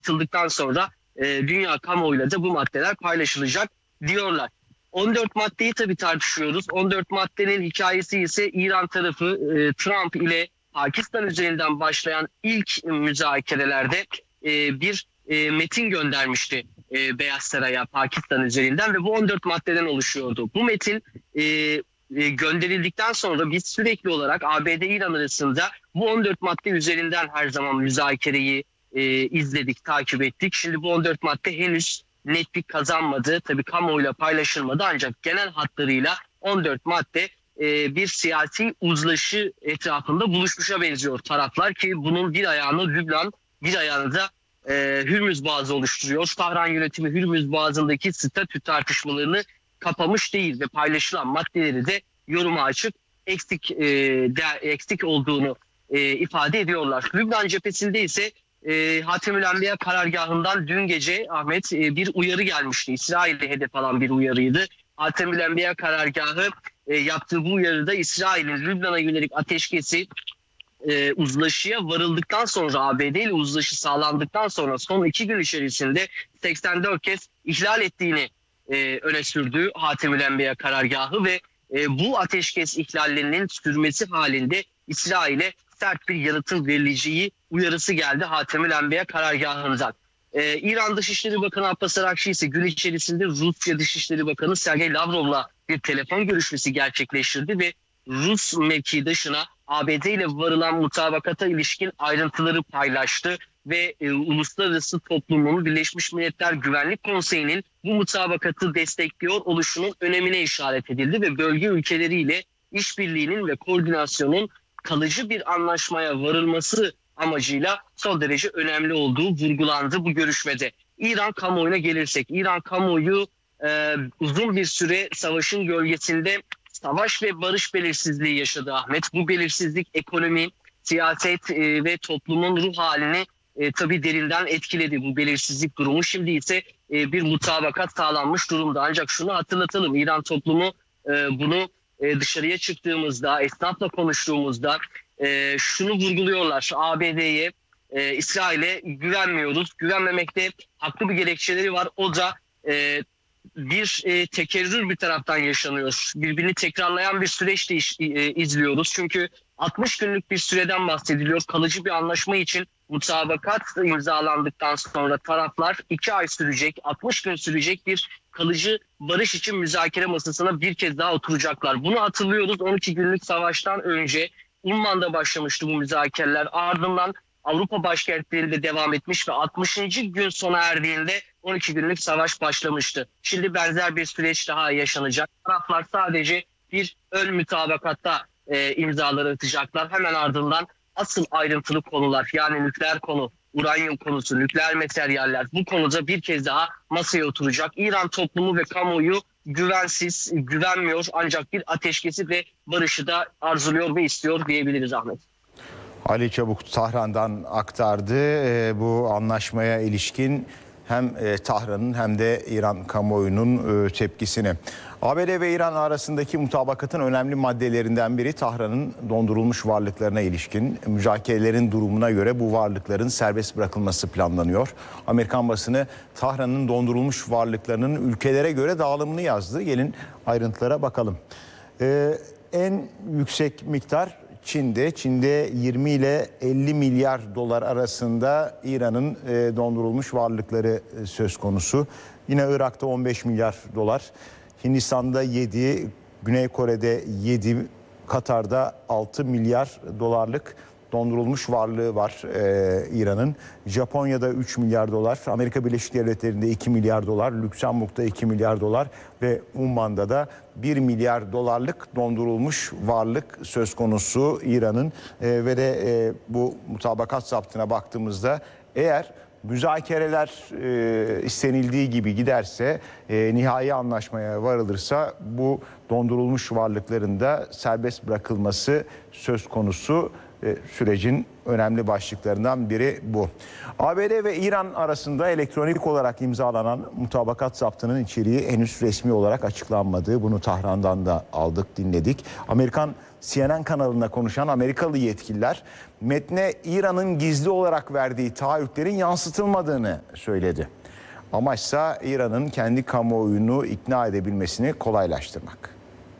atıldıktan sonra dünya kamuoyuyla da bu maddeler paylaşılacak diyorlar. 14 maddeyi tabii tartışıyoruz. 14 maddenin hikayesi ise İran tarafı Trump ile Pakistan üzerinden başlayan ilk müzakerelerde bir metin göndermişti Beyaz Saray'a Pakistan üzerinden ve bu 14 maddeden oluşuyordu. Bu metin gönderildikten sonra biz sürekli olarak ABD-İran arasında bu 14 madde üzerinden her zaman müzakereyi izledik, takip ettik. Şimdi bu 14 madde henüz netlik kazanmadı. Tabii kamuoyuyla paylaşılmadı ancak genel hatlarıyla 14 madde bir siyasi uzlaşı etrafında buluşmuşa benziyor taraflar ki bunun bir ayağını Lübnan, bir ayağını da Hürmüz Boğazı oluşturuyor. Tahran yönetimi Hürmüz Boğazı'ndaki statü tartışmalarını kapamış değil ve paylaşılan maddeleri de yoruma açıp eksik olduğunu ifade ediyorlar. Lübnan cephesinde ise Hatemül Enbiya karargahından dün gece Ahmet bir uyarı gelmişti. İsrail'e hedef alan bir uyarıydı. Hatemül Enbiya karargahı yaptığı bu uyarıda İsrail'in Lübnan'a yönelik ateşkesi uzlaşıya varıldıktan sonra ABD ile uzlaşı sağlandıktan sonra son 2 gün içerisinde 84 kez ihlal ettiğini öne sürdü Hatemül Enbiya karargahı ve bu ateşkes ihlallerinin sürmesi halinde İsrail'e sert bir yanıtın verileceği uyarısı geldi Hatemül Enbiya karargahından. İran Dışişleri Bakanı Abbas Arakçı ise gün içerisinde Rusya Dışişleri Bakanı Sergey Lavrov'la bir telefon görüşmesi gerçekleştirdi ve Rus mevkidaşına ABD ile varılan mutabakata ilişkin ayrıntıları paylaştı ve uluslararası toplumun Birleşmiş Milletler Güvenlik Konseyi'nin bu mutabakatı destekliyor oluşunun önemine işaret edildi ve bölge ülkeleriyle işbirliğinin ve koordinasyonun kalıcı bir anlaşmaya varılması amacıyla son derece önemli olduğu vurgulandı bu görüşmede. İran kamuoyuna gelirsek, İran kamuoyu uzun bir süre savaşın gölgesinde savaş ve barış belirsizliği yaşadı Ahmet. Bu belirsizlik ekonomi, siyaset ve toplumun ruh halini tabii derinden etkiledi bu belirsizlik durumu. Şimdi ise bir mutabakat sağlanmış durumda. Ancak şunu hatırlatalım, İran toplumu bunu dışarıya çıktığımızda, esnafla konuştuğumuzda şunu vurguluyorlar. ABD'ye, İsrail'e güvenmiyoruz. Güvenmemekte haklı bir gerekçeleri var. O da bir tekerrür bir taraftan yaşanıyor. Birbirini tekrarlayan bir süreç de izliyoruz. Çünkü 60 günlük bir süreden bahsediliyor. Kalıcı bir anlaşma için mutabakat imzalandıktan sonra taraflar 2 ay sürecek, 60 gün sürecek bir kalıcı barış için müzakere masasına bir kez daha oturacaklar. Bunu hatırlıyoruz. 12 günlük savaştan önce Umman'da başlamıştı bu müzakereler. Ardından Avrupa başkentlerinde devam etmiş ve 60. gün sona erdiğinde 12 günlük savaş başlamıştı. Şimdi benzer bir süreç daha yaşanacak. Taraflar sadece bir ön mutabakatta imzaları atacaklar. Hemen ardından asıl ayrıntılı konular yani nükleer konu, uranyum konusu, nükleer materyaller bu konuda bir kez daha masaya oturacak. İran toplumu ve kamuoyu güvensiz, güvenmiyor ancak bir ateşkesi ve barışı da arzuluyor ve istiyor diyebiliriz Ahmet. Ali Çabuk Tahran'dan aktardı bu anlaşmaya ilişkin hem Tahran'ın hem de İran kamuoyunun tepkisini. ABD ve İran arasındaki mutabakatın önemli maddelerinden biri Tahran'ın dondurulmuş varlıklarına ilişkin. Müzakerelerin durumuna göre bu varlıkların serbest bırakılması planlanıyor. Amerikan basını Tahran'ın dondurulmuş varlıklarının ülkelere göre dağılımını yazdı. Gelin ayrıntılara bakalım. En yüksek miktar Çin'de. Çin'de 20 ile 50 milyar dolar arasında İran'ın dondurulmuş varlıkları söz konusu. Yine Irak'ta 15 milyar dolar. Hindistan'da 7, Güney Kore'de 7, Katar'da 6 milyar dolarlık dondurulmuş varlığı var İran'ın. Japonya'da 3 milyar dolar, Amerika Birleşik Devletleri'nde 2 milyar dolar, Lüksemburg'da 2 milyar dolar ve Umman'da da 1 milyar dolarlık dondurulmuş varlık söz konusu İran'ın. Ve de bu mutabakat zaptına baktığımızda eğer müzakereler istenildiği gibi giderse, nihai anlaşmaya varılırsa bu dondurulmuş varlıkların da serbest bırakılması söz konusu. Sürecin önemli başlıklarından biri bu. ABD ve İran arasında elektronik olarak imzalanan mutabakat zaptının içeriği henüz resmi olarak açıklanmadı. Bunu Tahran'dan da aldık, dinledik. Amerikan CNN kanalında konuşan Amerikalı yetkililer metne İran'ın gizli olarak verdiği taahhütlerin yansıtılmadığını söyledi. Amaçsa İran'ın kendi kamuoyunu ikna edebilmesini kolaylaştırmak.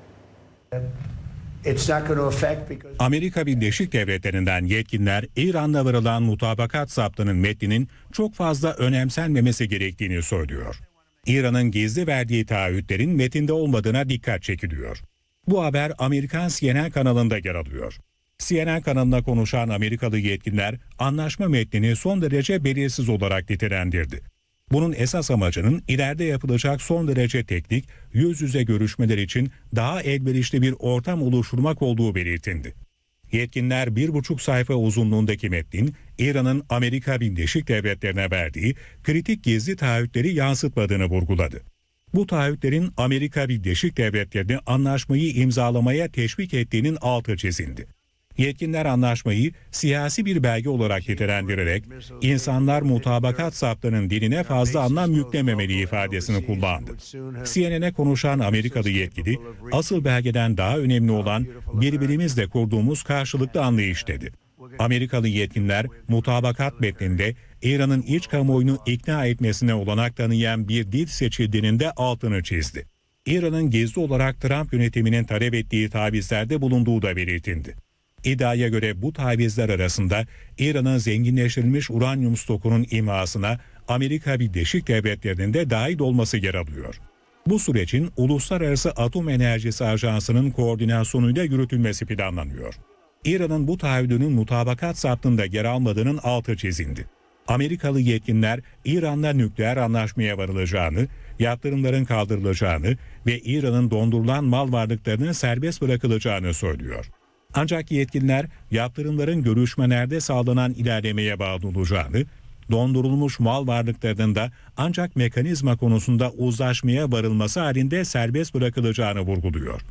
Amerika Birleşik Devletleri'nden yetkililer İran'la varılan mutabakat zaptının metninin çok fazla önemsenmemesi gerektiğini söylüyor. İran'ın gizli verdiği taahhütlerin metinde olmadığına dikkat çekiliyor. Bu haber Amerikan CNN kanalında yer alıyor. CNN kanalına konuşan Amerikalı yetkililer anlaşma metnini son derece belirsiz olarak nitelendirdi. Bunun esas amacının ileride yapılacak son derece teknik, yüz yüze görüşmeler için daha elverişli bir ortam oluşturmak olduğu belirtildi. Yetkililer 1,5 sayfa uzunluğundaki metnin İran'ın Amerika Birleşik Devletleri'ne verdiği kritik gizli taahhütleri yansıtmadığını vurguladı. Bu taahhütlerin Amerika Birleşik Devletleri'ni anlaşmayı imzalamaya teşvik ettiğinin altı çizildi. Yetkililer anlaşmayı siyasi bir belge olarak nitelendirerek insanlar mutabakat zaptının diline fazla anlam yüklememeli ifadesini kullandı. CNN'e konuşan Amerikalı yetkili, asıl belgeden daha önemli olan birbirimizle kurduğumuz karşılıklı anlayış dedi. Amerikalı yetkililer mutabakat metninde İran'ın iç kamuoyunu ikna etmesine olanak tanıyan bir dil seçildiğinin de altını çizdi. İran'ın gizli olarak Trump yönetiminin talep ettiği tavizlerde bulunduğu da belirtildi. İddiaya göre bu tavizler arasında İran'ın zenginleştirilmiş uranyum stokunun imhasına Amerika Birleşik Devletleri'nin de dahil olması yer alıyor. Bu sürecin Uluslararası Atom Enerjisi Ajansı'nın koordinasyonuyla yürütülmesi planlanıyor. İran'ın bu taahhüdünün mutabakat zaptında yer almadığının altı çizildi. Amerikalı yetkililer İran'la nükleer anlaşmaya varılacağını, yaptırımların kaldırılacağını ve İran'ın dondurulan mal varlıklarının serbest bırakılacağını söylüyor. Ancak yetkililer yaptırımların görüşmelerde sağlanan ilerlemeye bağlı olacağını, dondurulmuş mal varlıklarının da ancak mekanizma konusunda uzlaşmaya varılması halinde serbest bırakılacağını vurguluyor.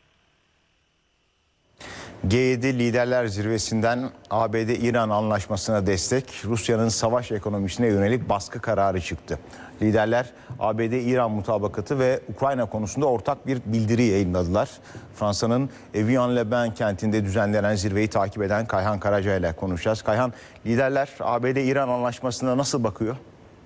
G7 Liderler Zirvesi'nden ABD-İran anlaşmasına destek, Rusya'nın savaş ekonomisine yönelik baskı kararı çıktı. Liderler ABD-İran mutabakatı ve Ukrayna konusunda ortak bir bildiri yayınladılar. Fransa'nın Evian-le-Bain kentinde düzenlenen zirveyi takip eden Kayhan Karaca ile konuşacağız. Kayhan, liderler ABD-İran anlaşmasına nasıl bakıyor?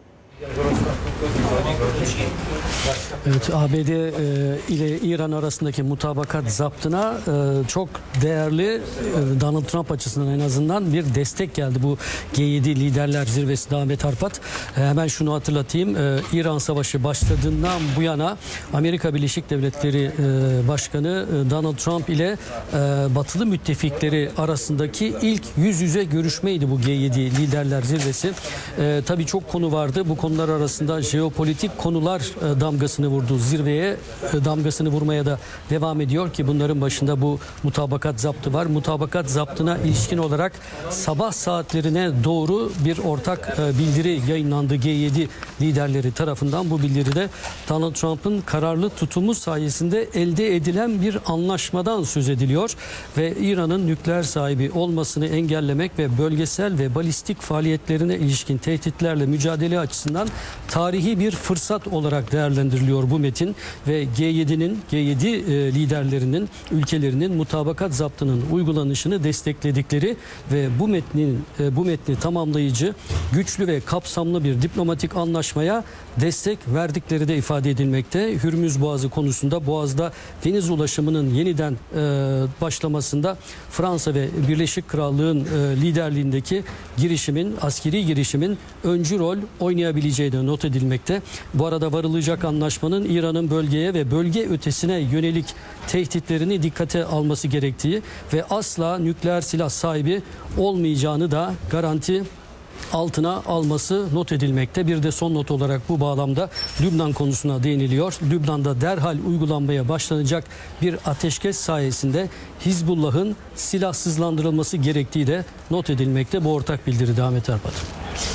Evet, ABD ile İran arasındaki mutabakat zaptına çok değerli, Donald Trump açısından en azından bir destek geldi bu G7 Liderler Zirvesi. Ahmet Arpat, hemen şunu hatırlatayım, İran Savaşı başladığından bu yana Amerika Birleşik Devletleri Başkanı Donald Trump ile batılı müttefikleri arasındaki ilk yüz yüze görüşmeydi bu G7 Liderler Zirvesi. Tabii çok konu vardı. Bu konular arasında jeopolitik konular damgasını vurdu. Zirveye damgasını vurmaya da devam ediyor ki bunların başında bu mutabakat zaptı var. Mutabakat zaptına ilişkin olarak sabah saatlerine doğru bir ortak bildiri yayınlandı G7 liderleri tarafından. Bu bildiride Donald Trump'ın kararlı tutumu sayesinde elde edilen bir anlaşmadan söz ediliyor ve İran'ın nükleer sahibi olmasını engellemek ve bölgesel ve balistik faaliyetlerine ilişkin tehditlerle mücadele açısından tarihi bir fırsat olarak değerlendiriliyor bu metin ve G7 liderlerinin, ülkelerinin mutabakat zaptının uygulanışını destekledikleri ve bu metni tamamlayıcı, güçlü ve kapsamlı bir diplomatik anlaşmaya destek verdikleri de ifade edilmekte. Hürmüz Boğazı konusunda Boğaz'da deniz ulaşımının yeniden başlamasında Fransa ve Birleşik Krallığın liderliğindeki askeri girişimin öncü rol oynayabileceği de not edilmekte. Bu arada varılacak anlaşmanın İran'ın bölgeye ve bölge ötesine yönelik tehditlerini dikkate alması gerektiği ve asla nükleer silah sahibi olmayacağını da garanti altına alması not edilmekte. Bir de son not olarak bu bağlamda Lübnan konusuna değiniliyor. Lübnan'da derhal uygulanmaya başlanacak bir ateşkes sayesinde Hizbullah'ın silahsızlandırılması gerektiği de not edilmekte bu ortak bildiride Ahmet Arpat.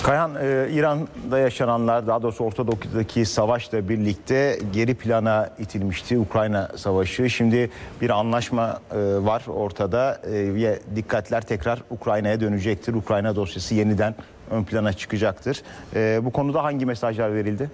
Kayhan, İran'da yaşananlar, daha doğrusu Orta Doğu'daki savaşla birlikte geri plana itilmişti Ukrayna Savaşı. Şimdi bir anlaşma var ortada ve dikkatler tekrar Ukrayna'ya dönecektir. Ukrayna dosyası yeniden ön plana çıkacaktır. Bu konuda hangi mesajlar verildi?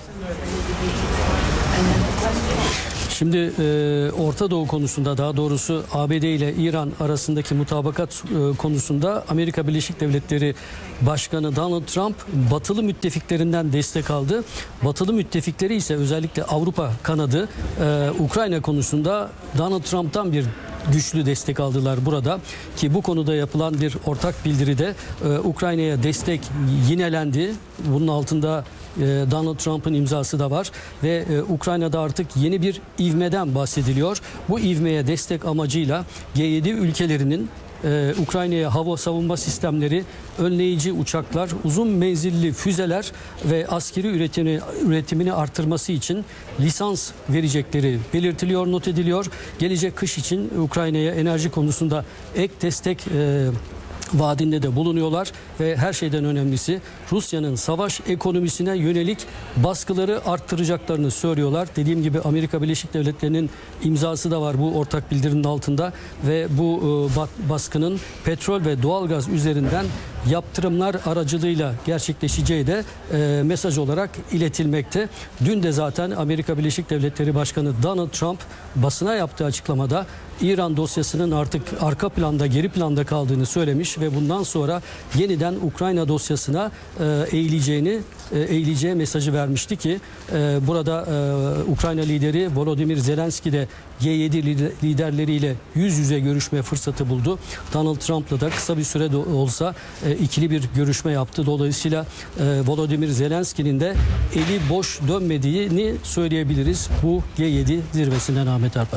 Şimdi Orta Doğu konusunda, daha doğrusu ABD ile İran arasındaki mutabakat konusunda Amerika Birleşik Devletleri Başkanı Donald Trump batılı müttefiklerinden destek aldı. Batılı müttefikleri ise özellikle Avrupa kanadı Ukrayna konusunda Donald Trump'tan bir güçlü destek aldılar burada, ki bu konuda yapılan bir ortak bildiride Ukrayna'ya destek yinelendi. Bunun altında Donald Trump'ın imzası da var ve Ukrayna'da artık yeni bir ivmeden bahsediliyor. Bu ivmeye destek amacıyla G7 ülkelerinin Ukrayna'ya hava savunma sistemleri, önleyici uçaklar, uzun menzilli füzeler ve askeri üretimini artırması için lisans verecekleri belirtiliyor, not ediliyor. Gelecek kış için Ukrayna'ya enerji konusunda ek destek vaadinde de bulunuyorlar ve her şeyden önemlisi Rusya'nın savaş ekonomisine yönelik baskıları arttıracaklarını söylüyorlar. Dediğim gibi Amerika Birleşik Devletleri'nin imzası da var bu ortak bildirinin altında ve bu baskının petrol ve doğalgaz üzerinden yaptırımlar aracılığıyla gerçekleşeceği de mesaj olarak iletilmekte. Dün de zaten Amerika Birleşik Devletleri Başkanı Donald Trump basına yaptığı açıklamada İran dosyasının artık arka planda, geri planda kaldığını söylemiş ve bundan sonra yeniden Ukrayna dosyasına eğileceği mesajı vermişti ki burada Ukrayna lideri Volodymyr Zelenski de G7 liderleriyle yüz yüze görüşme fırsatı buldu. Donald Trump'la da kısa bir süre de olsa ikili bir görüşme yaptı. Dolayısıyla Volodymyr Zelenski'nin de eli boş dönmediğini söyleyebiliriz bu G7 zirvesinden Ahmet Arpat.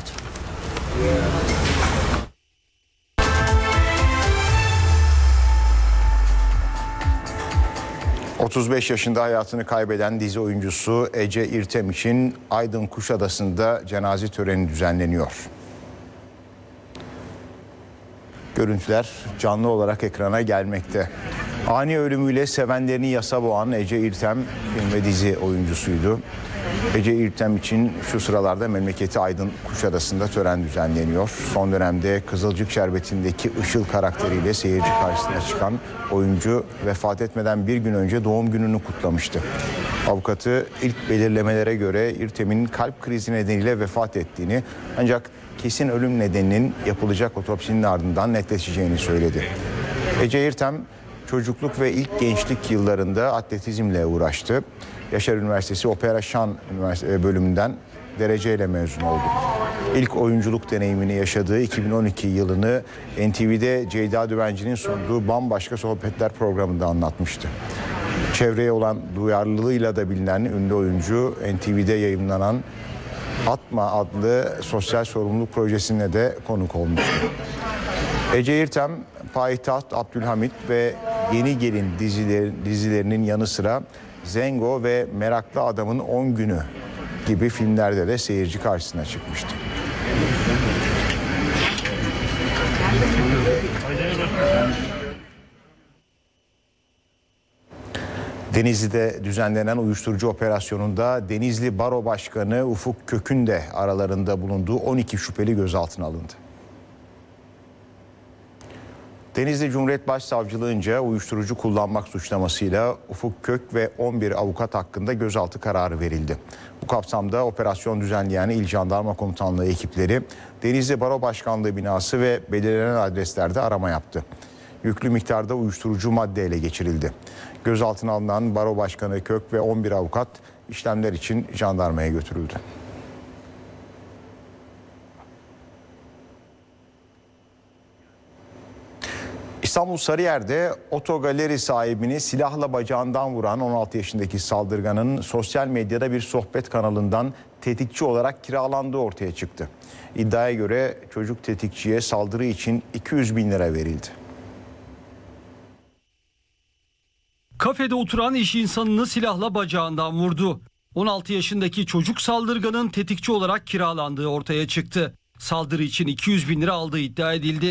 35 yaşında hayatını kaybeden dizi oyuncusu Ece İrtem için Aydın Kuşadası'nda cenaze töreni düzenleniyor. Görüntüler canlı olarak ekrana gelmekte. Ani ölümüyle sevenlerini yasa boğan Ece İrtem film ve dizi oyuncusuydu. Ece İrtem için şu sıralarda memleketi Aydın Kuşadası'nda tören düzenleniyor. Son dönemde Kızılcık Şerbeti'ndeki Işıl karakteriyle seyirci karşısına çıkan oyuncu vefat etmeden bir gün önce doğum gününü kutlamıştı. Avukatı ilk belirlemelere göre İrtem'in kalp krizi nedeniyle vefat ettiğini, ancak kesin ölüm nedeninin yapılacak otopsinin ardından netleşeceğini söyledi. Ece İrtem çocukluk ve ilk gençlik yıllarında atletizmle uğraştı. Yaşar Üniversitesi Opera Şan bölümünden dereceyle mezun oldu. İlk oyunculuk deneyimini yaşadığı 2012 yılını NTV'de Ceyda Düvenci'nin sunduğu Bambaşka Sohbetler programında anlatmıştı. Çevreye olan duyarlılığıyla da bilinen ünlü oyuncu NTV'de yayınlanan Atma adlı sosyal sorumluluk projesine de konuk olmuştu. Ece İrtem, Payitaht, Abdülhamit ve Yeni Gelin dizilerinin yanı sıra Zengo ve Meraklı Adamın 10 Günü gibi filmlerde de seyirci karşısına çıkmıştı. Denizli'de düzenlenen uyuşturucu operasyonunda Denizli Baro Başkanı Ufuk Kök'ün de aralarında bulunduğu 12 şüpheli gözaltına alındı. Denizli Cumhuriyet Başsavcılığınca uyuşturucu kullanmak suçlamasıyla Ufuk Kök ve 11 avukat hakkında gözaltı kararı verildi. Bu kapsamda operasyon düzenleyen İl Jandarma Komutanlığı ekipleri Denizli Baro Başkanlığı binası ve belirlenen adreslerde arama yaptı. Yüklü miktarda uyuşturucu madde ele geçirildi. Gözaltına alınan Baro Başkanı Kök ve 11 avukat işlemler için jandarmaya götürüldü. İstanbul Sarıyer'de otogaleri sahibini silahla bacağından vuran 16 yaşındaki saldırganın sosyal medyada bir sohbet kanalından tetikçi olarak kiralandığı ortaya çıktı. İddiaya göre çocuk tetikçiye saldırı için 200 bin lira verildi. Kafede oturan iş insanını silahla bacağından vurdu. 16 yaşındaki çocuk saldırganın tetikçi olarak kiralandığı ortaya çıktı. Saldırı için 200 bin lira aldığı iddia edildi.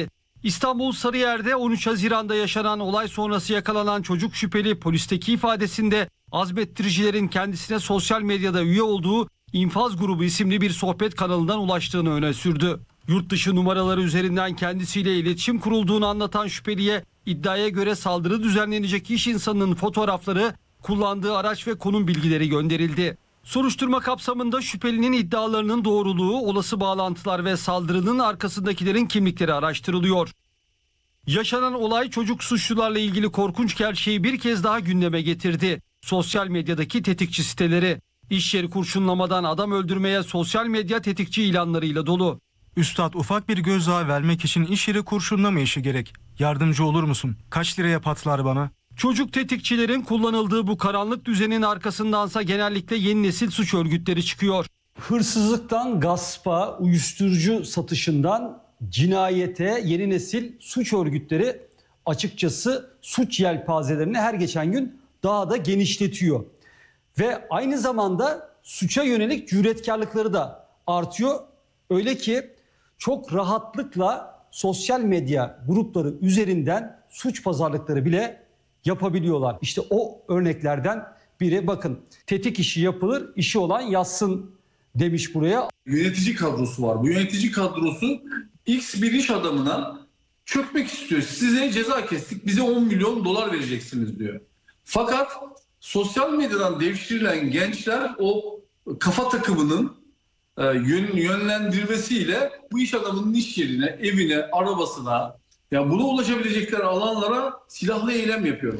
İstanbul Sarıyer'de 13 Haziran'da yaşanan olay sonrası yakalanan çocuk şüpheli polisteki ifadesinde azmettiricilerin kendisine sosyal medyada üye olduğu İnfaz Grubu isimli bir sohbet kanalından ulaştığını öne sürdü. Yurt dışı numaraları üzerinden kendisiyle iletişim kurulduğunu anlatan şüpheliye iddiaya göre saldırı düzenlenecek iş insanının fotoğrafları, kullandığı araç ve konum bilgileri gönderildi. Soruşturma kapsamında şüphelinin iddialarının doğruluğu, olası bağlantılar ve saldırının arkasındakilerin kimlikleri araştırılıyor. Yaşanan olay çocuk suçlularla ilgili korkunç gerçeği bir kez daha gündeme getirdi. Sosyal medyadaki tetikçi siteleri, iş yeri kurşunlamadan adam öldürmeye sosyal medya tetikçi ilanlarıyla dolu. Üstad, ufak bir gözdağı vermek için iş yeri kurşunlama işi gerek. Yardımcı olur musun? Kaç liraya patlar bana? Çocuk tetikçilerin kullanıldığı bu karanlık düzenin arkasındansa genellikle yeni nesil suç örgütleri çıkıyor. Hırsızlıktan gaspa, uyuşturucu satışından cinayete yeni nesil suç örgütleri açıkçası suç yelpazelerini her geçen gün daha da genişletiyor. Ve aynı zamanda suça yönelik cüretkarlıkları da artıyor. Öyle ki çok rahatlıkla sosyal medya grupları üzerinden suç pazarlıkları bile yapabiliyorlar. İşte o örneklerden biri, bakın, tetik işi yapılır, işi olan yazsın demiş buraya. Yönetici kadrosu var. Bu yönetici kadrosu X bir iş adamına çökmek istiyor. Size ceza kestik, bize 10 milyon dolar vereceksiniz diyor. Fakat sosyal medyadan devşirilen gençler o kafa takımının yönlendirmesiyle bu iş adamının iş yerine, evine, arabasına, ya buna ulaşabilecekleri alanlara silahlı eylem yapıyor.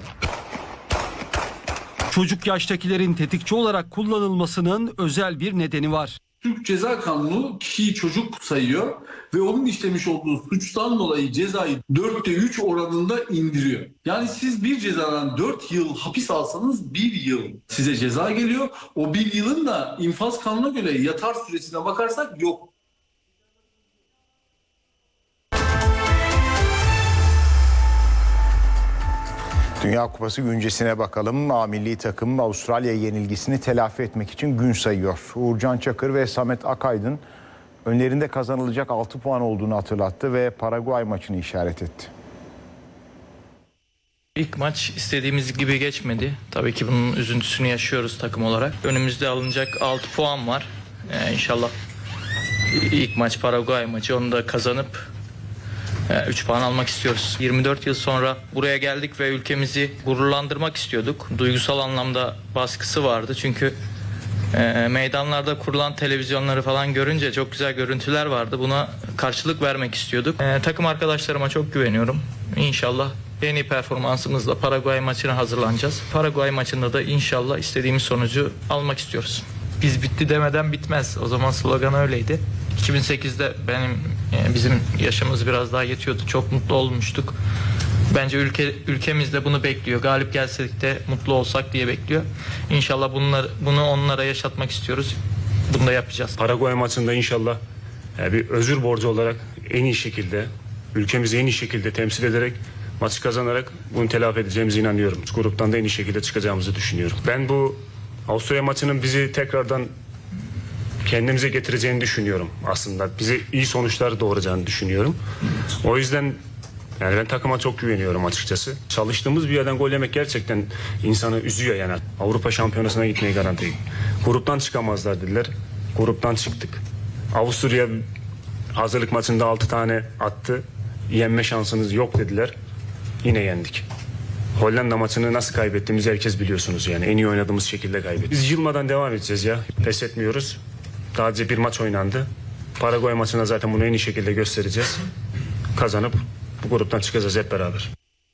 Çocuk yaştakilerin tetikçi olarak kullanılmasının özel bir nedeni var. Türk Ceza Kanunu kişiyi çocuk sayıyor ve onun işlemiş olduğu suçtan dolayı cezayı 4'te 3 oranında indiriyor. Yani siz bir cezadan 4 yıl hapis alsanız 1 yıl size ceza geliyor. O 1 yılın da infaz kanununa göre yatar süresine bakarsak yok. Dünya Kupası güncesine bakalım. A milli takım Avustralya yenilgisini telafi etmek için gün sayıyor. Uğurcan Çakır ve Samet Akaydın önlerinde kazanılacak 6 puan olduğunu hatırlattı ve Paraguay maçını işaret etti. İlk maç istediğimiz gibi geçmedi. Tabii ki bunun üzüntüsünü yaşıyoruz takım olarak. Önümüzde alınacak 6 puan var. İnşallah ilk maç Paraguay maçı, onu da kazanıp 3 puan almak istiyoruz. 24 yıl sonra buraya geldik ve ülkemizi gururlandırmak istiyorduk. Duygusal anlamda baskısı vardı. Çünkü meydanlarda kurulan televizyonları falan görünce çok güzel görüntüler vardı. Buna karşılık vermek istiyorduk. Takım arkadaşlarıma çok güveniyorum. İnşallah en iyi performansımızla Paraguay maçına hazırlanacağız. Paraguay maçında da inşallah istediğimiz sonucu almak istiyoruz. Biz bitti demeden bitmez. O zaman slogan öyleydi. 2008'de bizim yaşımız biraz daha yetiyordu. Çok mutlu olmuştuk. Bence ülkemiz de bunu bekliyor. Galip gelsek de mutlu olsak diye bekliyor. İnşallah bunu onlara yaşatmak istiyoruz. Bunu da yapacağız. Paraguay maçında inşallah bir özür borcu olarak en iyi şekilde, ülkemizi en iyi şekilde temsil ederek, maçı kazanarak bunu telafi edeceğimize inanıyorum. Gruptan da en iyi şekilde çıkacağımızı düşünüyorum. Ben bu Avusturya maçının bizi tekrardan kendimize getireceğini düşünüyorum aslında. Bize iyi sonuçlar doğuracağını düşünüyorum. O yüzden yani ben takıma çok güveniyorum açıkçası. Çalıştığımız bir yerden gol yemek gerçekten insanı üzüyor yani. Avrupa Şampiyonası'na gitmeyi garanti. Gruptan çıkamazlar dediler. Gruptan çıktık. Avusturya hazırlık maçında 6 tane attı. Yenme şansınız yok dediler. Yine yendik. Hollanda maçını nasıl kaybettiğimizi herkes biliyorsunuz yani. En iyi oynadığımız şekilde kaybettik. Biz yılmadan devam edeceğiz ya. Pes etmiyoruz. Sadece bir maç oynandı. Paraguay maçında zaten bunu en iyi şekilde göstereceğiz. Kazanıp bu gruptan çıkacağız hep beraber.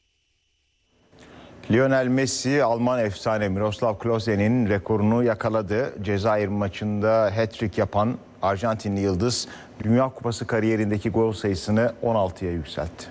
Lionel Messi, Alman efsane Miroslav Klose'nin rekorunu yakaladı. Cezayir maçında hat-trick yapan Arjantinli yıldız Dünya Kupası kariyerindeki gol sayısını 16'ya yükseltti.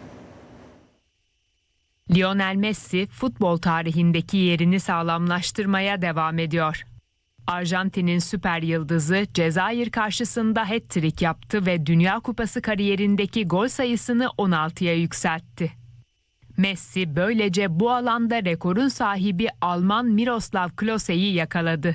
Lionel Messi futbol tarihindeki yerini sağlamlaştırmaya devam ediyor. Arjantin'in süper yıldızı Cezayir karşısında hat-trick yaptı ve Dünya Kupası kariyerindeki gol sayısını 16'ya yükseltti. Messi böylece bu alanda rekorun sahibi Alman Miroslav Klose'yi yakaladı.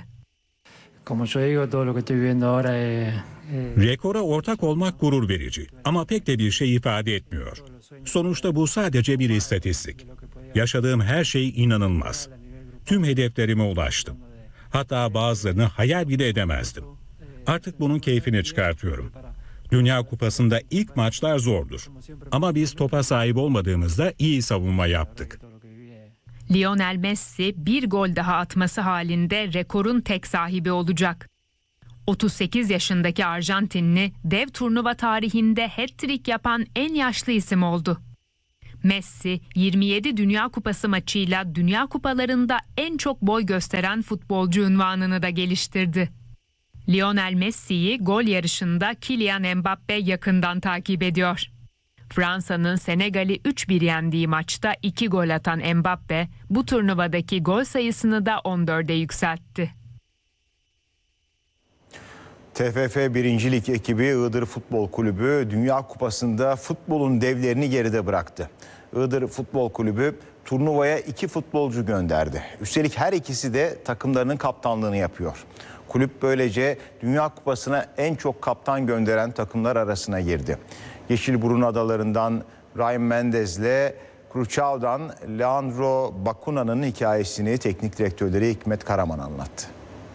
Rekora ortak olmak gurur verici ama pek de bir şey ifade etmiyor. Sonuçta bu sadece bir istatistik. Yaşadığım her şey inanılmaz. Tüm hedeflerime ulaştım. Hatta bazılarını hayal bile edemezdim. Artık bunun keyfini çıkartıyorum. Dünya Kupası'nda ilk maçlar zordur. Ama biz topa sahip olmadığımızda iyi savunma yaptık. Lionel Messi bir gol daha atması halinde rekorun tek sahibi olacak. 38 yaşındaki Arjantinli dev turnuva tarihinde hat-trick yapan en yaşlı isim oldu. Messi 27 Dünya Kupası maçıyla Dünya Kupalarında en çok boy gösteren futbolcu unvanını da geliştirdi. Lionel Messi'yi gol yarışında Kylian Mbappe yakından takip ediyor. Fransa'nın Senegal'i 3-1 yendiği maçta 2 gol atan Mbappe bu turnuvadaki gol sayısını da 14'e yükseltti. TFF 1. Lig ekibi Iğdır Futbol Kulübü Dünya Kupası'nda futbolun devlerini geride bıraktı. Iğdır Futbol Kulübü turnuvaya 2 futbolcu gönderdi. Üstelik her ikisi de takımlarının kaptanlığını yapıyor. Kulüp böylece Dünya Kupası'na en çok kaptan gönderen takımlar arasına girdi. Yeşilburun Adaları'ndan Ryan Mendez'le Cruçao'dan Leandro Bacuna'nın hikayesini teknik direktörleri Hikmet Karaman anlattı.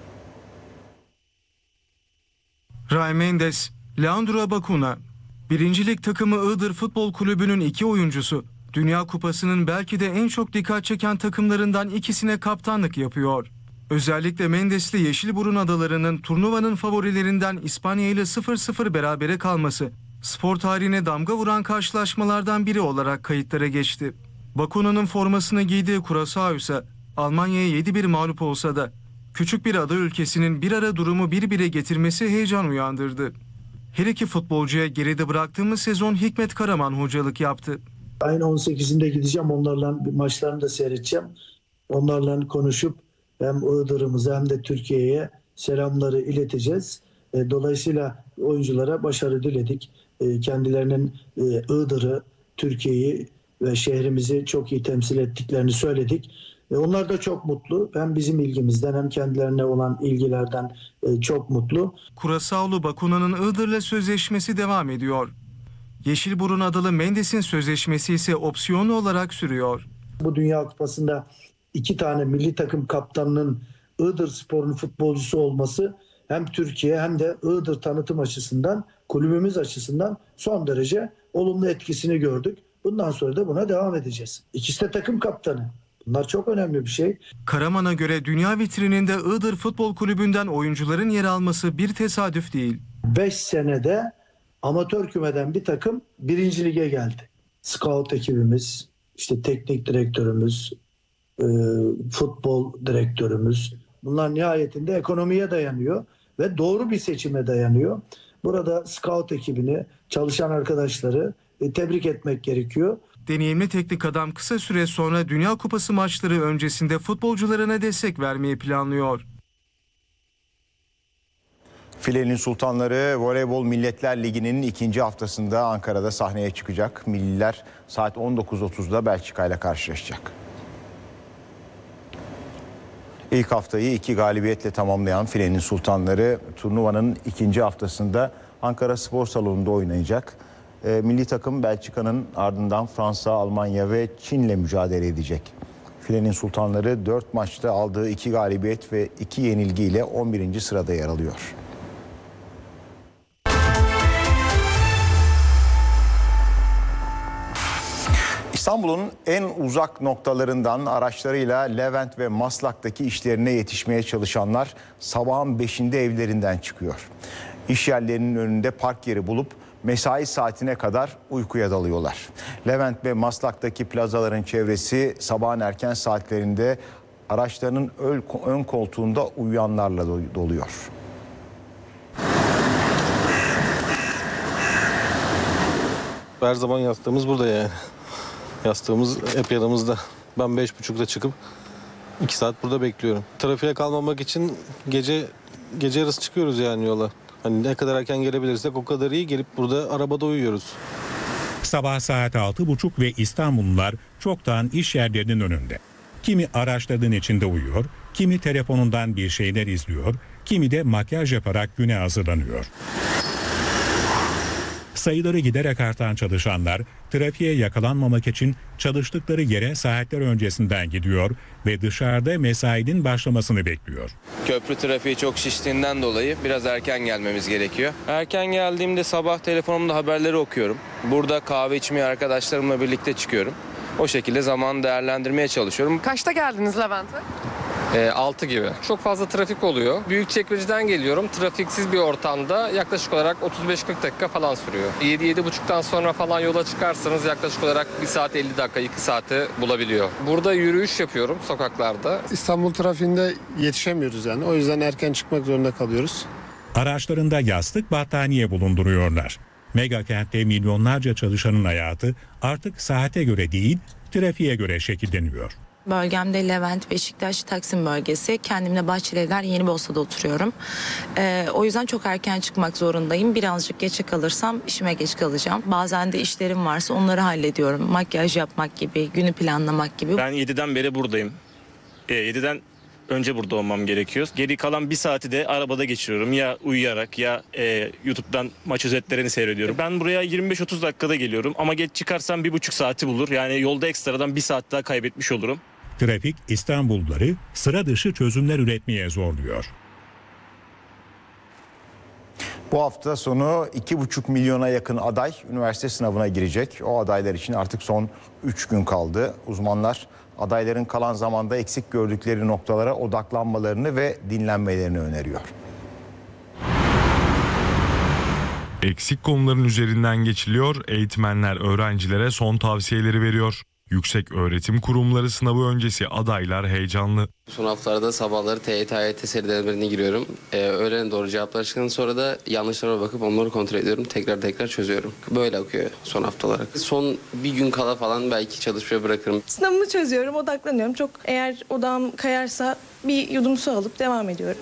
Ryan Mendes, Leandro Bacuna, 1. Lig takımı Iğdır Futbol Kulübü'nün 2 oyuncusu, Dünya Kupası'nın belki de en çok dikkat çeken takımlarından ikisine kaptanlık yapıyor. Özellikle Mendes'li Yeşilburun Adaları'nın turnuvanın favorilerinden İspanya ile 0-0 berabere kalması, spor tarihine damga vuran karşılaşmalardan biri olarak kayıtlara geçti. Bacuna'nın formasını giydiği Curaçao ise Almanya'ya 7-1 mağlup olsa da küçük bir ada ülkesinin bir ara durumu 1-1'e getirmesi heyecan uyandırdı. Her iki futbolcuya geride bıraktığımız sezon Hikmet Karaman hocalık yaptı. Ayın 18'inde gideceğim, onlarla maçlarını da seyredeceğim. Onlarla konuşup hem Iğdır'ımıza hem de Türkiye'ye selamları ileteceğiz. Dolayısıyla oyunculara başarı diledik. Kendilerinin Iğdır'ı, Türkiye'yi ve şehrimizi çok iyi temsil ettiklerini söyledik. Onlar da çok mutlu. Hem bizim ilgimizden hem kendilerine olan ilgilerden çok mutlu. Curaçao'lu Bacuna'nın Iğdır'la sözleşmesi devam ediyor. Yeşilburun Adalı Mendes'in sözleşmesi ise opsiyonlu olarak sürüyor. Bu Dünya Kupası'nda 2 tane milli takım kaptanının Iğdırspor'un futbolcusu olması hem Türkiye hem de Iğdır tanıtım açısından, kulübümüz açısından son derece olumlu etkisini gördük. Bundan sonra da buna devam edeceğiz. İkisi de takım kaptanı. Bunlar çok önemli bir şey. Karaman'a göre dünya vitrininde Iğdır Futbol Kulübü'nden oyuncuların yer alması bir tesadüf değil. 5 senede amatör kümeden bir takım 1. Lig'e geldi. Scout ekibimiz, işte teknik direktörümüz, futbol direktörümüz. Bunlar nihayetinde ekonomiye dayanıyor ve doğru bir seçime dayanıyor. Burada scout ekibini, çalışan arkadaşları tebrik etmek gerekiyor. Deneyimli teknik adam kısa süre sonra Dünya Kupası maçları öncesinde futbolcularına destek vermeyi planlıyor. Filenin Sultanları Voleybol Milletler Ligi'nin 2. haftasında Ankara'da sahneye çıkacak. Milliler saat 19.30'da Belçika ile karşılaşacak. İlk haftayı 2 galibiyetle tamamlayan Filenin Sultanları turnuvanın 2. haftasında Ankara Spor Salonu'nda oynayacak. Milli takım Belçika'nın ardından Fransa, Almanya ve Çin'le mücadele edecek. Filenin Sultanları 4 maçta aldığı 2 galibiyet ve 2 yenilgiyle 11. sırada yer alıyor. İstanbul'un en uzak noktalarından araçlarıyla Levent ve Maslak'taki işlerine yetişmeye çalışanlar sabahın 5'inde evlerinden çıkıyor. İş yerlerinin önünde park yeri bulup mesai saatine kadar uykuya dalıyorlar. Levent ve Maslak'taki plazaların çevresi sabahın erken saatlerinde araçlarının ön koltuğunda uyuyanlarla doluyor. Her zaman yastığımız burada yani. Yastığımız hep yanımızda. Ben 5.30'da çıkıp 2 saat burada bekliyorum. Trafiğe kalmamak için gece yarısı çıkıyoruz yani yola. Hani ne kadar erken gelebilirsek o kadar iyi, gelip burada arabada uyuyoruz. Sabah saat 6.30 ve İstanbullular çoktan iş yerlerinin önünde. Kimi araçların içinde uyuyor, kimi telefonundan bir şeyler izliyor, kimi de makyaj yaparak güne hazırlanıyor. Sayıları giderek artan çalışanlar trafiğe yakalanmamak için çalıştıkları yere saatler öncesinden gidiyor ve dışarıda mesainin başlamasını bekliyor. Köprü trafiği çok şiştiğinden dolayı biraz erken gelmemiz gerekiyor. Erken geldiğimde sabah telefonumda haberleri okuyorum. Burada kahve içmeye arkadaşlarımla birlikte çıkıyorum. O şekilde zamanı değerlendirmeye çalışıyorum. Kaçta geldiniz Levent'e? 6 gibi. Çok fazla trafik oluyor. Büyükçekmece'den geliyorum. Trafiksiz bir ortamda yaklaşık olarak 35-40 dakika falan sürüyor. 7-7.30'dan sonra falan yola çıkarsanız yaklaşık olarak 1 saat 50 dakika 2 saati bulabiliyor. Burada yürüyüş yapıyorum sokaklarda. İstanbul trafiğinde yetişemiyoruz yani. O yüzden erken çıkmak zorunda kalıyoruz. Araçlarında yastık, battaniye bulunduruyorlar. Mega kentte milyonlarca çalışanın hayatı artık saate göre değil, trafiğe göre şekilleniyor. Bölgemde Levent, Beşiktaş, Taksim bölgesi. Kendimle Bahçelievler, Yenibosna'da oturuyorum. O yüzden çok erken çıkmak zorundayım. Birazcık geçe kalırsam işime geç kalacağım. Bazen de işlerim varsa onları hallediyorum. Makyaj yapmak gibi, günü planlamak gibi. Ben 7'den beri buradayım. 7'den önce burada olmam gerekiyor. Geri kalan 1 saati de arabada geçiriyorum. Ya uyuyarak ya YouTube'dan maç özetlerini seyrediyorum. Ben buraya 25-30 dakikada geliyorum ama geç çıkarsam 1,5 saati bulur. Yani yolda ekstradan 1 saat daha kaybetmiş olurum. Trafik İstanbulluları sıra dışı çözümler üretmeye zorluyor. Bu hafta sonu 2,5 milyona yakın aday üniversite sınavına girecek. O adaylar için artık son 3 gün kaldı. Uzmanlar adayların kalan zamanda eksik gördükleri noktalara odaklanmalarını ve dinlenmelerini öneriyor. Eksik konuların üzerinden geçiliyor, eğitmenler öğrencilere son tavsiyeleri veriyor. Yüksek öğretim kurumları sınavı öncesi adaylar heyecanlı. Son haftalarda sabahları TYT, AYT serilerine giriyorum. Öğlene doğru cevaplar çıktıktan sonra da yanlışlara bakıp onları kontrol ediyorum. Tekrar çözüyorum. Böyle akıyor son haftalar. Son bir gün kala falan belki çalışmaya bırakırım. Sınavımı çözüyorum, odaklanıyorum. Çok eğer odağım kayarsa bir yudum su alıp devam ediyorum.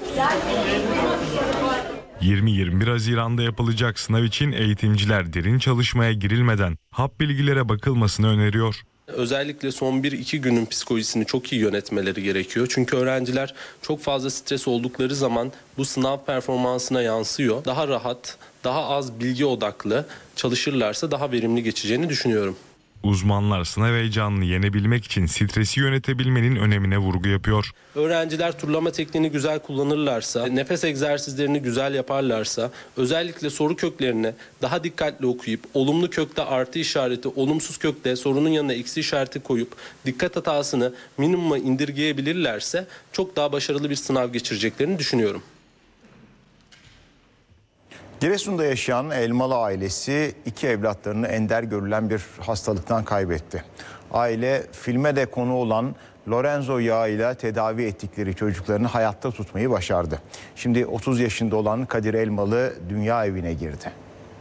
20-21 Haziran'da yapılacak sınav için eğitimciler derin çalışmaya girilmeden hap bilgilere bakılmasını öneriyor. Özellikle son 1-2 günün psikolojisini çok iyi yönetmeleri gerekiyor. Çünkü öğrenciler çok fazla stres oldukları zaman bu sınav performansına yansıyor. Daha rahat, daha az bilgi odaklı çalışırlarsa daha verimli geçeceğini düşünüyorum. Uzmanlar sınav heyecanını yenebilmek için stresi yönetebilmenin önemine vurgu yapıyor. Öğrenciler turlama tekniğini güzel kullanırlarsa, nefes egzersizlerini güzel yaparlarsa, özellikle soru köklerini daha dikkatli okuyup, olumlu kökte artı işareti, olumsuz kökte sorunun yanına eksi işareti koyup dikkat hatasını minimuma indirgeyebilirlerse çok daha başarılı bir sınav geçireceklerini düşünüyorum. Giresun'da yaşayan Elmalı ailesi 2 evlatlarını ender görülen bir hastalıktan kaybetti. Aile filme de konu olan Lorenzo yağıyla tedavi ettikleri çocuklarını hayatta tutmayı başardı. Şimdi 30 yaşında olan Kadir Elmalı dünya evine girdi.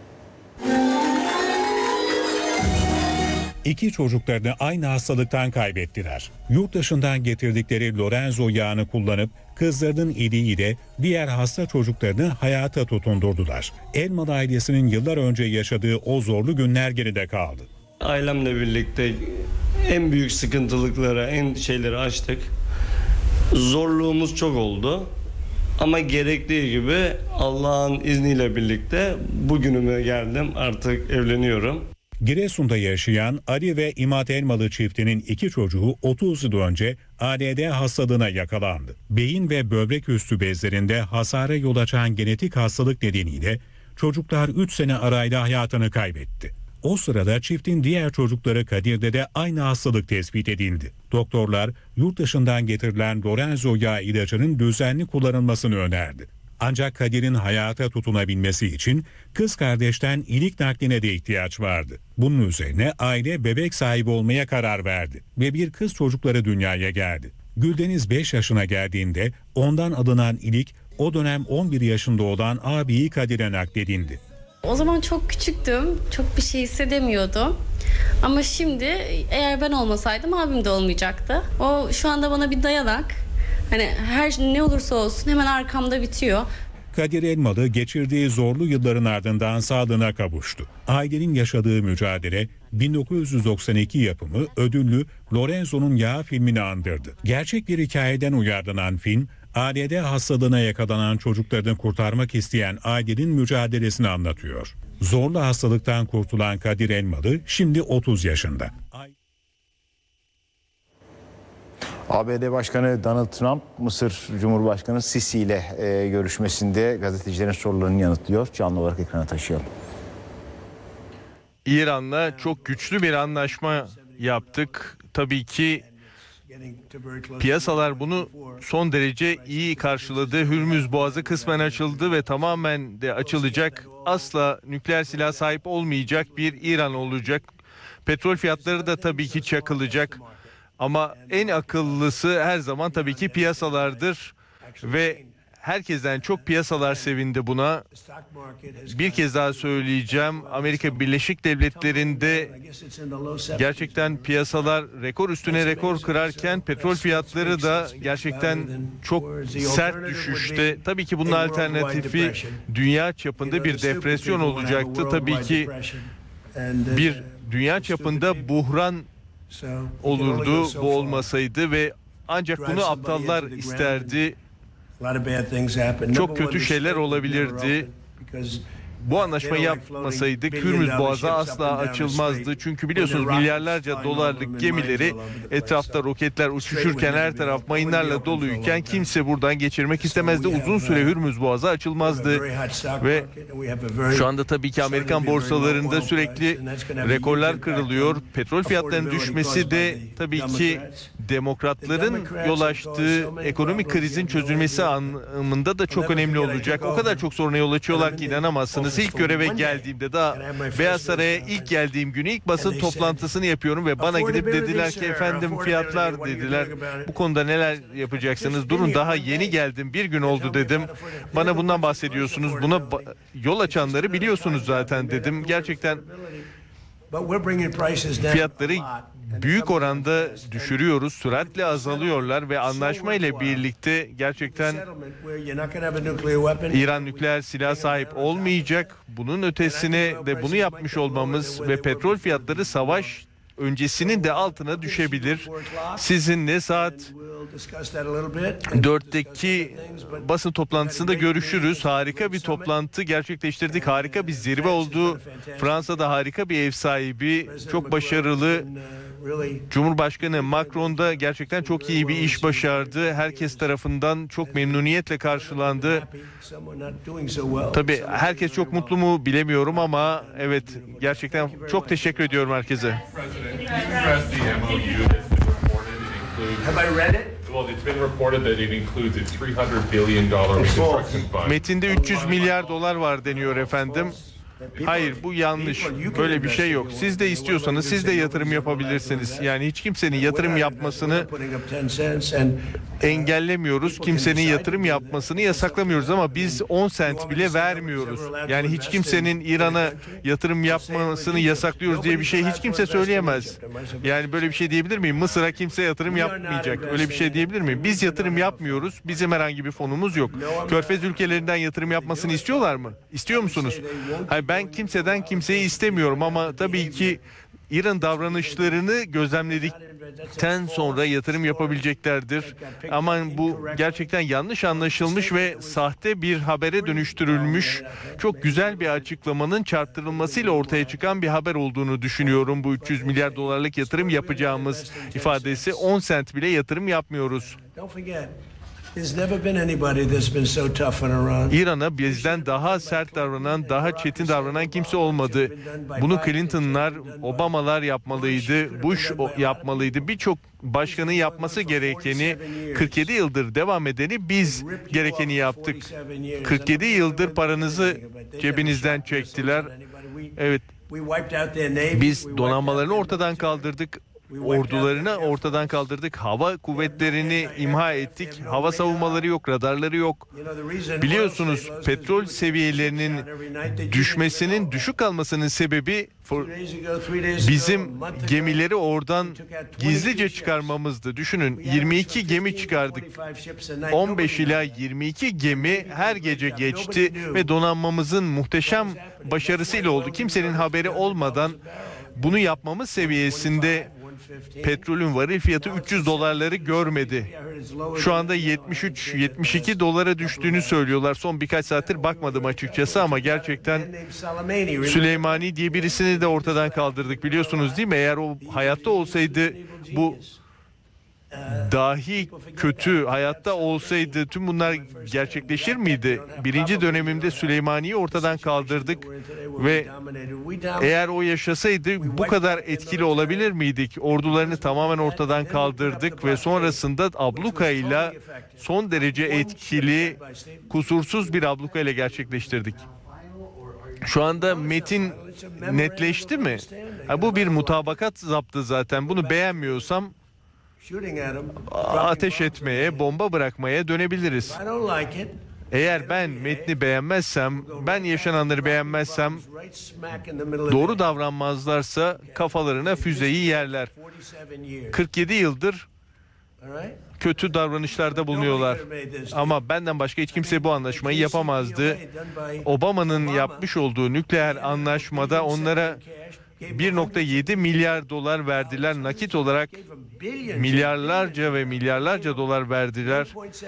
2 çocuklarını aynı hastalıktan kaybettiler. Yurt dışından getirdikleri Lorenzo yağını kullanıp kızlarının iliğiyle diğer hasta çocuklarını hayata tutundurdular. Elmalı ailesinin yıllar önce yaşadığı o zorlu günler geride kaldı. Ailemle birlikte en büyük sıkıntılıklara, en şeyleri aştık. Zorluğumuz çok oldu. Ama gerektiği gibi Allah'ın izniyle birlikte bugünüme geldim. Artık evleniyorum. Giresun'da yaşayan Ali ve İmat Elmalı çiftinin 2 çocuğu 30 yıl önce ALD hastalığına yakalandı. Beyin ve böbrek üstü bezlerinde hasara yol açan genetik hastalık nedeniyle çocuklar 3 sene arayla hayatını kaybetti. O sırada çiftin diğer çocukları Kadir'de de aynı hastalık tespit edildi. Doktorlar yurt dışından getirilen Lorenzo yağı ilacının düzenli kullanılmasını önerdi. Ancak Kadir'in hayata tutunabilmesi için kız kardeşten ilik nakline de ihtiyaç vardı. Bunun üzerine aile bebek sahibi olmaya karar verdi ve bir kız çocukları dünyaya geldi. Güldeniz 5 yaşına geldiğinde ondan alınan ilik o dönem 11 yaşında olan abiyi Kadir'e nakledildi. O zaman çok küçüktüm, çok bir şey hissedemiyordum. Ama şimdi eğer ben olmasaydım abim de olmayacaktı. O şu anda bana bir dayanak. Hani her ne olursa olsun hemen arkamda bitiyor. Kadir Elmalı geçirdiği zorlu yılların ardından sağlığına kavuştu. Ailenin yaşadığı mücadele 1992 yapımı ödüllü Lorenzo'nun Yağı filmini andırdı. Gerçek bir hikayeden uyarlanan film, ALD hastalığına yakalanan çocuklarını kurtarmak isteyen ailenin mücadelesini anlatıyor. Zorlu hastalıktan kurtulan Kadir Elmalı şimdi 30 yaşında. ABD Başkanı Donald Trump, Mısır Cumhurbaşkanı Sisi ile görüşmesinde gazetecilerin sorularını yanıtlıyor. Canlı olarak ekrana taşıyalım. İran'la çok güçlü bir anlaşma yaptık. Tabii ki piyasalar bunu son derece iyi karşıladı. Hürmüz Boğazı kısmen açıldı ve tamamen de açılacak. Asla nükleer silah sahip olmayacak bir İran olacak. Petrol fiyatları da tabii ki çakılacak. Ama en akıllısı her zaman tabii ki piyasalardır ve herkesten çok piyasalar sevindi buna. Bir kez daha söyleyeceğim, Amerika Birleşik Devletleri'nde gerçekten piyasalar rekor üstüne rekor kırarken petrol fiyatları da gerçekten çok sert düşüşte. Tabii ki bunun alternatifi dünya çapında bir depresyon olacaktı. Tabii ki bir dünya çapında buhran olurdu bu olmasaydı ve ancak bunu aptallar isterdi. Çok kötü şeyler olabilirdi. Bu anlaşmayı yapmasaydık Hürmüz Boğazı asla açılmazdı. Çünkü biliyorsunuz milyarlarca dolarlık gemileri etrafta roketler uçuşurken her taraf mayınlarla doluyken kimse buradan geçirmek istemezdi. Uzun süre Hürmüz Boğazı açılmazdı. Ve şu anda tabii ki Amerikan borsalarında sürekli rekorlar kırılıyor. Petrol fiyatlarının düşmesi de tabii ki demokratların yol açtığı ekonomik krizin çözülmesi anlamında da çok önemli olacak. O kadar çok soruna yol açıyorlar ki inanamazsınız. İlk göreve geldiğimde daha Beyaz Saray'a ilk geldiğim günü ilk basın toplantısını yapıyorum ve bana gidip dediler ki efendim fiyatlar dediler. Bu konuda neler yapacaksınız? Durun daha yeni geldim. Bir gün oldu dedim. Bana bundan bahsediyorsunuz. Buna yol açanları biliyorsunuz zaten dedim. Gerçekten fiyatları büyük oranda düşürüyoruz, süratle azalıyorlar ve anlaşma ile birlikte gerçekten İran nükleer silah sahip olmayacak. Bunun ötesine de bunu yapmış olmamız ve petrol fiyatları savaş öncesinin de altına düşebilir. Sizinle saat 4'teki basın toplantısında görüşürüz. Harika bir toplantı gerçekleştirdik. Harika bir zirve oldu. Fransa'da harika bir ev sahibi, çok başarılı. Cumhurbaşkanı Macron da gerçekten çok iyi bir iş başardı. Herkes tarafından çok memnuniyetle karşılandı. Tabii herkes çok mutlu mu bilemiyorum ama evet gerçekten çok teşekkür ediyorum herkese. Metinde 300 milyar dolar var deniyor efendim. Hayır bu yanlış. Böyle bir şey yok. Siz de istiyorsanız siz de yatırım yapabilirsiniz. Yani hiç kimsenin yatırım yapmasını engellemiyoruz. Kimsenin yatırım yapmasını yasaklamıyoruz ama biz 10 sent bile vermiyoruz. Yani hiç kimsenin İran'a yatırım yapmasını yasaklıyoruz diye bir şey hiç kimse söyleyemez. Yani böyle bir şey diyebilir miyim? Mısır'a kimse yatırım yapmayacak. Öyle bir şey diyebilir miyim? Biz yatırım yapmıyoruz. Bizim herhangi bir fonumuz yok. Körfez ülkelerinden yatırım yapmasını istiyorlar mı? İstiyor musunuz? Hayır, ben kimseden kimseyi istemiyorum ama tabii ki İran davranışlarını gözlemledikten sonra yatırım yapabileceklerdir. Ama bu gerçekten yanlış anlaşılmış ve sahte bir habere dönüştürülmüş, çok güzel bir açıklamanın çarptırılmasıyla ortaya çıkan bir haber olduğunu düşünüyorum. Bu 300 milyar dolarlık yatırım yapacağımız ifadesi 10 sent bile yatırım yapmıyoruz. İran'a bizden daha sert davranan, daha çetin davranan kimse olmadı. Bunu Clinton'lar, Obama'lar yapmalıydı, Bush yapmalıydı. Birçok başkanın yapması gerekeni, 47 yıldır devam edeni biz gerekeni yaptık. 47 yıldır paranızı cebinizden çektiler. Evet, biz donanmalarını ortadan kaldırdık. Ordularını ortadan kaldırdık. Hava kuvvetlerini imha ettik. Hava savunmaları yok, radarları yok. Biliyorsunuz petrol seviyelerinin düşmesinin, düşük kalmasının sebebi bizim gemileri oradan gizlice çıkarmamızdı. Düşünün 22 gemi çıkardık. 15 ila 22 gemi her gece geçti ve donanmamızın muhteşem başarısıyla oldu. Kimsenin haberi olmadan bunu yapmamız seviyesinde petrolün varil fiyatı 300 dolarları görmedi. Şu anda 73-72 dolara düştüğünü söylüyorlar. Son birkaç saattir bakmadım açıkçası ama gerçekten Süleymani diye birisini de ortadan kaldırdık, biliyorsunuz değil mi? Eğer o hayatta olsaydı, bu dahi kötü hayatta olsaydı tüm bunlar gerçekleşir miydi? Birinci dönemimde Süleymani'yi ortadan kaldırdık ve eğer o yaşasaydı bu kadar etkili olabilir miydik? Ordularını tamamen ortadan kaldırdık ve sonrasında ablukayla son derece etkili, kusursuz bir ablukayla gerçekleştirdik. Şu anda metin netleşti mi? Bu bir mutabakat zaptı zaten. Bunu beğenmiyorsam ateş etmeye, bomba bırakmaya dönebiliriz. Eğer ben metni beğenmezsem, ben yaşananları beğenmezsem, doğru davranmazlarsa kafalarına füzeyi yerler. 47 yıldır kötü davranışlarda bulunuyorlar. Ama benden başka hiç kimse bu anlaşmayı yapamazdı. Obama'nın yapmış olduğu nükleer anlaşmada onlara 1.7 milyar dolar verdiler nakit olarak, milyarlarca ve milyarlarca dolar verdiler.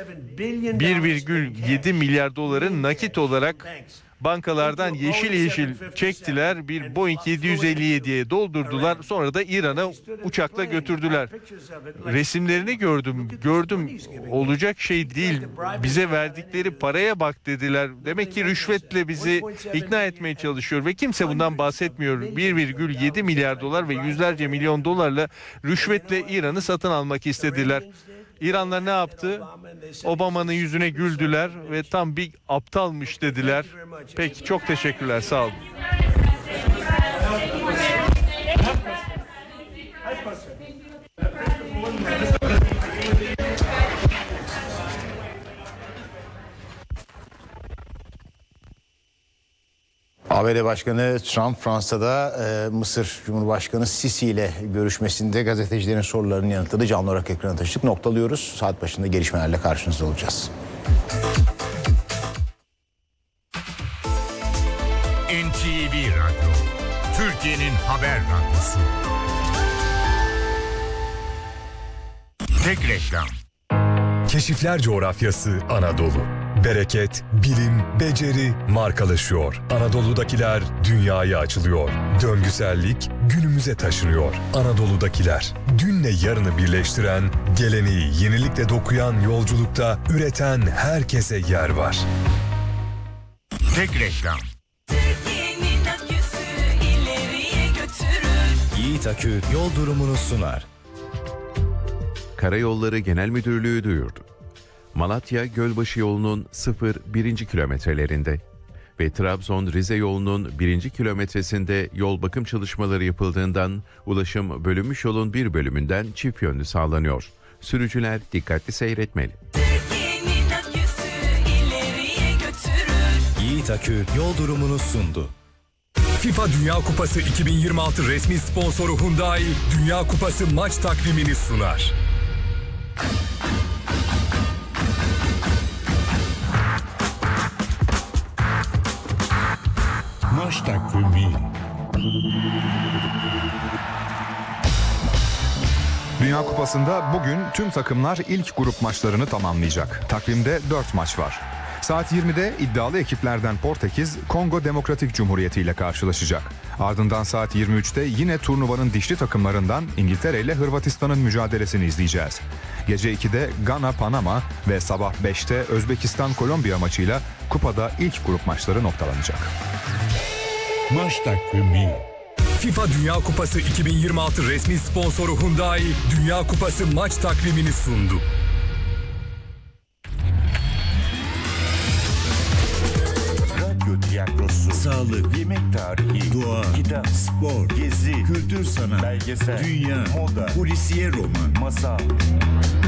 1,7 milyar doların nakit olarak bankalardan yeşil yeşil çektiler. Bir Boeing 757'ye doldurdular. Sonra da İran'a uçakla götürdüler. Resimlerini gördüm. Olacak şey değil. Bize verdikleri paraya bak dediler. Demek ki rüşvetle bizi ikna etmeye çalışıyor ve kimse bundan bahsetmiyor. 1,7 milyar dolar ve yüzlerce milyon dolarla rüşvetle İran'ı satın almak istediler. İranlar ne yaptı? Obama'nın yüzüne güldüler ve tam bir aptalmış dediler. Peki, çok teşekkürler, sağ olun. ABD Başkanı Trump Fransa'da Mısır Cumhurbaşkanı Sisi ile görüşmesinde gazetecilerin sorularını yanıtladı. Canlı olarak ekrana taşıdık. Noktalıyoruz. Saat başında gelişmelerle karşınızda olacağız. NTV Radyo, Türkiye'nin haber radyosu. Tek reklam. Keşifler coğrafyası Anadolu. Bereket, bilim, beceri markalaşıyor. Anadolu'dakiler dünyaya açılıyor. Döngüsellik günümüze taşınıyor. Anadolu'dakiler, dünle yarını birleştiren, geleneği yenilikle dokuyan yolculukta üreten herkese yer var. Tek reklam. Türkiye'nin aküsü ileriye götürür. Yiğit Akü yol durumunu sunar. Karayolları Genel Müdürlüğü duyurdu. Malatya Gölbaşı yolunun 0-1. kilometrelerinde ve Trabzon-Rize yolunun 1. kilometresinde yol bakım çalışmaları yapıldığından ulaşım bölünmüş yolun bir bölümünden çift yönlü sağlanıyor. Sürücüler dikkatli seyretmeli. Türkiye'nin aküsü ileriye götürür. Yiğit Akü yol durumunu sundu. FIFA Dünya Kupası 2026 resmi sponsoru Hyundai Dünya Kupası maç takvimini sunar. Maç takvimi. Dünya Kupası'nda bugün tüm takımlar ilk grup maçlarını tamamlayacak. Takvimde 4 maç var. Saat 20'de iddialı ekiplerden Portekiz, Kongo Demokratik Cumhuriyeti ile karşılaşacak. Ardından saat 23'te yine turnuvanın dişli takımlarından İngiltere ile Hırvatistan'ın mücadelesini izleyeceğiz. Gece 2'de Gana Panama ve sabah 5'te Özbekistan Kolombiya maçıyla kupada ilk grup maçları noktalanacak. Maç takvimi. FIFA Dünya Kupası 2026 resmi sponsoru Hyundai Dünya Kupası maç takvimini sundu. Radyo tiyatrosu, sağlık, yemek tarihi, doğa, kitap, spor, gezi, kültür sanat, belgesel, dünya, moda, polisiye roman, masal.